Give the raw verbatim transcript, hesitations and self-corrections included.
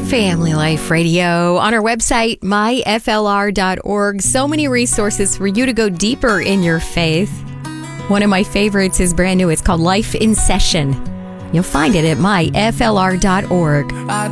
Family Life Radio on our website, my f l r dot org. So many resources for you to go deeper in your faith. One of my favorites is brand new. It's called Life in Session. You'll find it at my f l r dot org. I